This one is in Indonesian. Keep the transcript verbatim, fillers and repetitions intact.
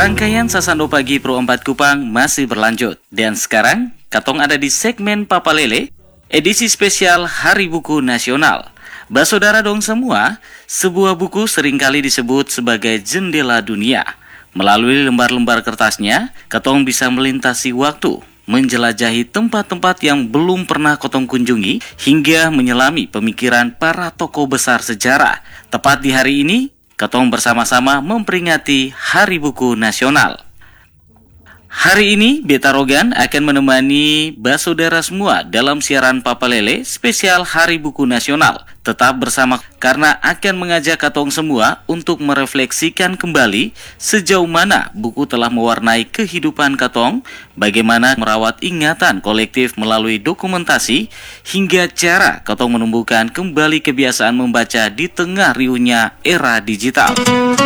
Rangkaian Sasando Pagi Pro empat Kupang masih berlanjut. Dan sekarang, Katong ada di segmen Papa Lele, edisi spesial Hari Buku Nasional. Basodara dong semua, sebuah buku seringkali disebut sebagai jendela dunia. Melalui lembar-lembar kertasnya, Katong bisa melintasi waktu, menjelajahi tempat-tempat yang belum pernah Katong kunjungi, hingga menyelami pemikiran para tokoh besar sejarah. Tepat di hari ini, Katong bersama-sama memperingati Hari Buku Nasional. Hari ini, Beta Rogan akan menemani basodara semua dalam siaran Papa Lele spesial Hari Buku Nasional. Tetap bersama karena akan mengajak Katong semua untuk merefleksikan kembali sejauh mana buku telah mewarnai kehidupan Katong, bagaimana merawat ingatan kolektif melalui dokumentasi, hingga cara Katong menumbuhkan kembali kebiasaan membaca di tengah riuhnya era digital.